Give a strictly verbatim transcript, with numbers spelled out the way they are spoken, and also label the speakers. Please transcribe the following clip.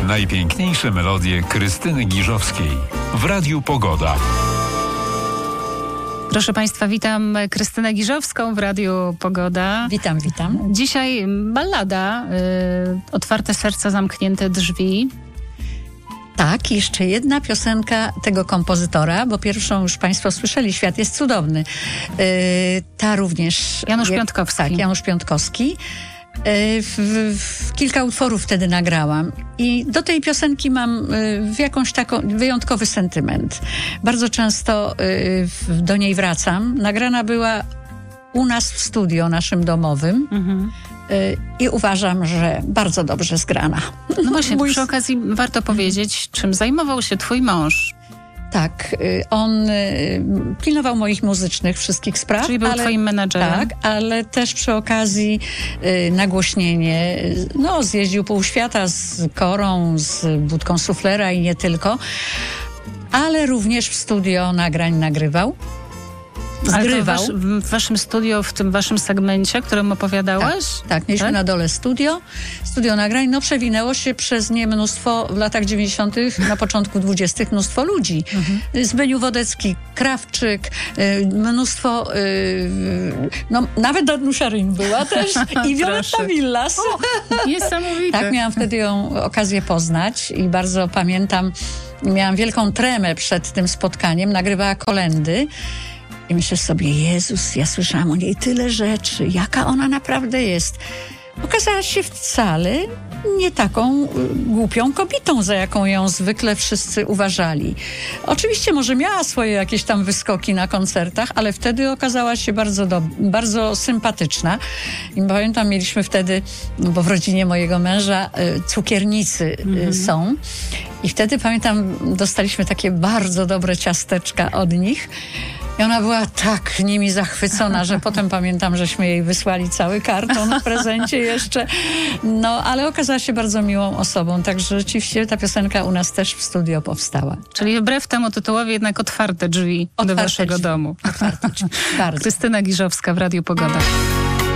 Speaker 1: Najpiękniejsze melodie Krystyny Giżowskiej w Radiu Pogoda.
Speaker 2: Proszę Państwa, witam Krystynę Giżowską w Radiu Pogoda.
Speaker 3: Witam, witam.
Speaker 2: Dzisiaj ballada, y, Otwarte serca, zamknięte drzwi.
Speaker 3: Tak, jeszcze jedna piosenka tego kompozytora, bo pierwszą już Państwo słyszeli, Świat jest cudowny. Yy, ta również...
Speaker 2: Janusz
Speaker 3: jak,
Speaker 2: Piątkowski.
Speaker 3: Tak, Janusz Piątkowski. Yy, w, w, kilka utworów wtedy nagrałam i do tej piosenki mam yy, jakąś taką wyjątkowy sentyment. Bardzo często yy, do niej wracam. Nagrana była u nas w studio naszym domowym. Mhm. I uważam, że bardzo dobrze zgrana.
Speaker 2: No właśnie,
Speaker 3: Mój...
Speaker 2: przy okazji warto powiedzieć, czym zajmował się twój mąż.
Speaker 3: Tak, on pilnował moich muzycznych wszystkich spraw.
Speaker 2: Czyli był
Speaker 3: ale,
Speaker 2: twoim menadżerem.
Speaker 3: Tak, ale też przy okazji nagłośnienie. No, zjeździł pół świata z Korą, z budką suflera i nie tylko. Ale również w studio nagrań nagrywał.
Speaker 2: Zgrywał. Ale to w, w waszym studio, w tym waszym segmencie, o którym opowiadałaś?
Speaker 3: Tak, tak mieliśmy tak? na dole studio, studio nagrań, no przewinęło się przez nie mnóstwo, w latach dziewięćdziesiątych, na początku dwudziestych mnóstwo ludzi. Mhm. Zbyniu Wodecki, Krawczyk, mnóstwo, no nawet Danusia Ryn była też i Violetta Villas.
Speaker 2: O, niesamowite.
Speaker 3: Tak, miałam wtedy ją okazję poznać i bardzo pamiętam, miałam wielką tremę przed tym spotkaniem, nagrywała kolendy. I myślę sobie, Jezus, ja słyszałam o niej tyle rzeczy, jaka ona naprawdę jest. Okazała się wcale nie taką głupią kobietą, za jaką ją zwykle wszyscy uważali. Oczywiście może miała swoje jakieś tam wyskoki na koncertach, ale wtedy okazała się bardzo, do, bardzo sympatyczna. I pamiętam, mieliśmy wtedy, bo w rodzinie mojego męża cukiernicy mhm. są. I wtedy pamiętam, dostaliśmy takie bardzo dobre ciasteczka od nich. I ona była tak nimi zachwycona, że potem pamiętam, żeśmy jej wysłali cały karton w prezencie jeszcze. No, ale okazała się bardzo miłą osobą, także rzeczywiście ta piosenka u nas też w studio powstała.
Speaker 2: Czyli wbrew temu tytułowi jednak otwarte drzwi otwarte do waszego
Speaker 3: drzwi.
Speaker 2: domu.
Speaker 3: Otwarte drzwi. Bardzo.
Speaker 2: Krystyna Giżowska w Radiu Pogoda.